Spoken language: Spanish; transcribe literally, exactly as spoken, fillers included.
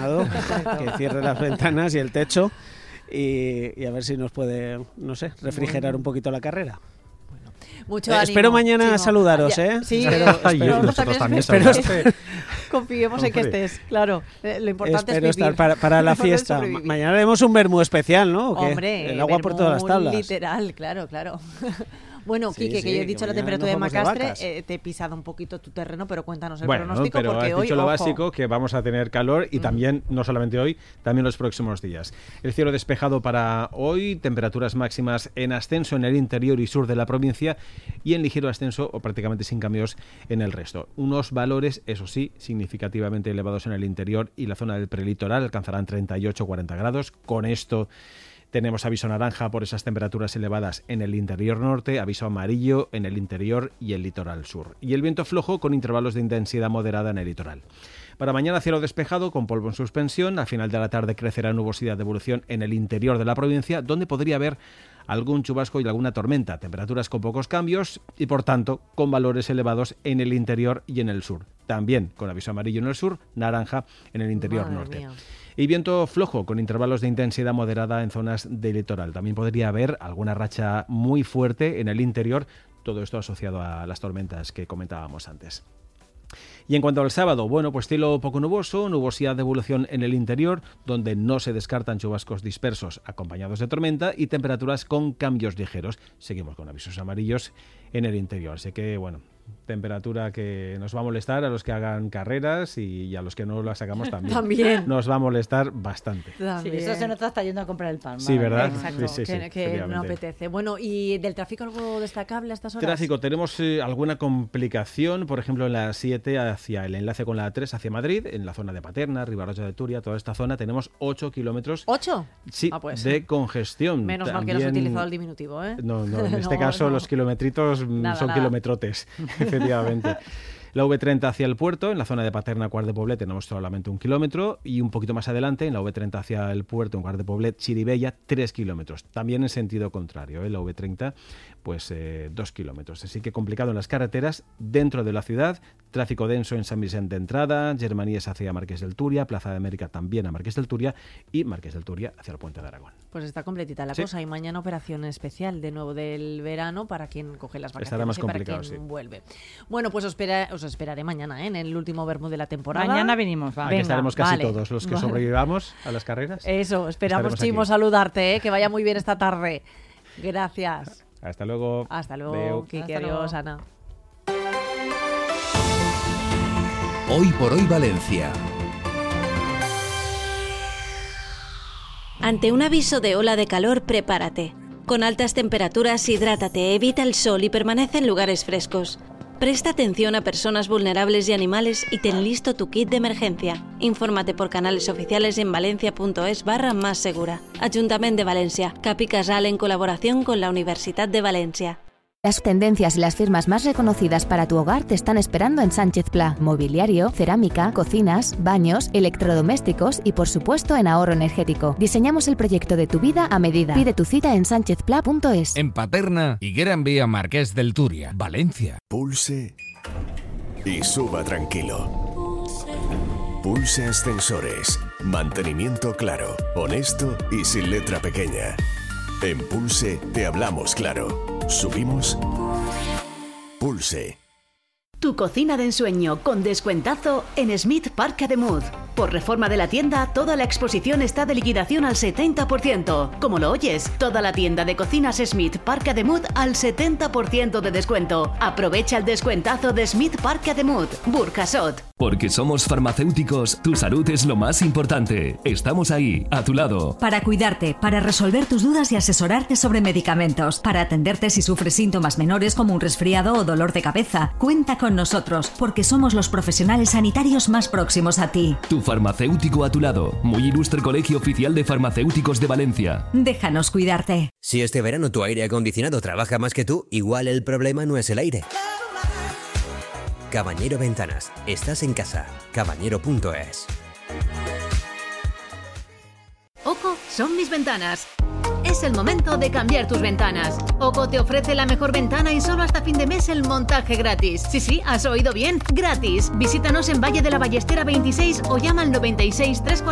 acondicionado, que cierre las ventanas y el techo y, y a ver si nos puede, no sé, refrigerar un poquito la carrera. Mucho eh, ánimo, espero mañana Chimo. saludaros, Ya, ¿eh? sí, espero, Ay, espero, nosotros también espero estar. Confiemos en que estés, claro. Eh, lo importante espero es vivir. estar para, para la fiesta. Ma- mañana haremos un vermú especial, ¿no? ¿O qué? Hombre, el agua por todas las tablas. Literal, claro, claro. Bueno, Sí, Quique, sí, que yo he que dicho la mañana temperatura de nos vamos de Macastre, eh, te he pisado un poquito tu terreno, pero cuéntanos el Bueno, pronóstico, pero porque has hoy, dicho lo ojo. básico, que vamos a tener calor y Mm. también, no solamente hoy, también los próximos días. El cielo despejado para hoy, temperaturas máximas en ascenso en el interior y sur de la provincia y en ligero ascenso o prácticamente sin cambios en el resto. Unos valores, eso sí, significativamente elevados en el interior y la zona del prelitoral alcanzarán treinta y ocho a cuarenta grados. Con esto tenemos aviso naranja por esas temperaturas elevadas en el interior norte, aviso amarillo en el interior y el litoral sur. Y el viento flojo con intervalos de intensidad moderada en el litoral. Para mañana cielo despejado con polvo en suspensión. Al final de la tarde crecerá nubosidad de evolución en el interior de la provincia, donde podría haber algún chubasco y alguna tormenta. Temperaturas con pocos cambios y, por tanto, con valores elevados en el interior y en el sur. También con aviso amarillo en el sur, naranja en el interior Madre norte. mía. Y viento flojo con intervalos de intensidad moderada en zonas del litoral. También podría haber alguna racha muy fuerte en el interior, todo esto asociado a las tormentas que comentábamos antes. Y en cuanto al sábado, bueno, pues cielo poco nuboso, nubosidad de evolución en el interior, donde no se descartan chubascos dispersos acompañados de tormenta y temperaturas con cambios ligeros. Seguimos con avisos amarillos en el interior, así que, bueno, temperatura que nos va a molestar a los que hagan carreras y a los que no las hagamos también. También. Nos va a molestar bastante. Sí, También. eso se nota hasta yendo a comprar el pan. Sí, madre ¿verdad? mía. Exacto, Sí, sí, sí, que, que no efectivamente. apetece. Bueno, ¿y del tráfico algo destacable a estas horas? Tráfico, tenemos eh, alguna complicación, por ejemplo, en la siete hacia el enlace con la A tres hacia Madrid, en la zona de Paterna, Ribarroja de Turia, toda esta zona, tenemos ocho kilómetros ¿Ocho? sí, Ah, pues. de congestión. Menos mal que no has También- utilizado el diminutivo, ¿eh? No, no, en este No, caso no. los kilometritos mm, Nada, son nada. kilometrotes, efectivamente. La V treinta hacia el puerto, en la zona de Paterna, Quart de Poblet, tenemos solamente un kilómetro y un poquito más adelante, en la V treinta hacia el puerto, en Quart de Poblet, Chirivella, tres kilómetros. También en sentido contrario, ¿eh? La V treinta, pues eh, dos kilómetros. Así que complicado en las carreteras, dentro de la ciudad, tráfico denso en San Vicente de Entrada, Germanías hacia Marqués del Turia, Plaza de América también a Marqués del Turia y Marqués del Turia hacia el Puente de Aragón. Pues está completita la Sí. cosa. Y mañana operación especial de nuevo del verano para quien coge las vacaciones Estará más y para complicado, quien sí. vuelve. Bueno, pues os, espera, os esperaré mañana, ¿eh? En el último vermú de la temporada. Mañana venimos, va. Aquí Venga, estaremos casi vale. todos los que Vale. sobrevivamos a las carreras. Eso, esperamos, Estaremos Chimo, aquí. saludarte, ¿eh? Que vaya muy bien esta tarde. Gracias. Hasta luego. Hasta luego, Adeu. Quique, Hasta luego. adiós, Ana. Hoy por hoy Valencia. Ante un aviso de ola de calor, prepárate. Con altas temperaturas, hidrátate, evita el sol y permanece en lugares frescos. Presta atención a personas vulnerables y animales y ten listo tu kit de emergencia. Infórmate por canales oficiales en valencia.es barra más segura. Ayuntamiento de Valencia. Capi Casal en colaboración con la Universidad de Valencia. Las tendencias y las firmas más reconocidas para tu hogar te están esperando en Sánchez Pla. Mobiliario, cerámica, cocinas, baños, electrodomésticos y, por supuesto, en ahorro energético. Diseñamos el proyecto de tu vida a medida. Pide tu cita en sánchez pla punto es. En Paterna, Higuera Vía Marqués del Turia, Valencia. Pulse y suba tranquilo. Pulse Ascensores. Mantenimiento claro, honesto y sin letra pequeña. En Pulse te hablamos claro. Subimos. Pulse. Tu cocina de ensueño con descuentazo en Smith Park Ademuz. Por reforma de la tienda, toda la exposición está de liquidación al setenta por ciento. Como lo oyes, toda la tienda de cocinas Smith Park Ademuz al setenta por ciento de descuento. Aprovecha el descuentazo de Smith Park Ademuz, Burjasot. Porque somos farmacéuticos, tu salud es lo más importante. Estamos ahí, a tu lado. Para cuidarte, para resolver tus dudas y asesorarte sobre medicamentos, para atenderte si sufres síntomas menores como un resfriado o dolor de cabeza. Cuenta con nosotros, porque somos los profesionales sanitarios más próximos a ti. Tu farmacéutico a tu lado. Muy ilustre Colegio Oficial de Farmacéuticos de Valencia. Déjanos cuidarte. Si este verano tu aire acondicionado trabaja más que tú, igual el problema no es el aire. Cabañero Ventanas. Estás en casa. cabañero punto es. Oco son mis ventanas. Es el momento de cambiar tus ventanas. Oco te ofrece la mejor ventana y solo hasta fin de mes el montaje gratis. Sí, sí, has oído bien, gratis. Visítanos en Valle de la Ballestera veintiséis o llama al noventa y seis, trescientos cuarenta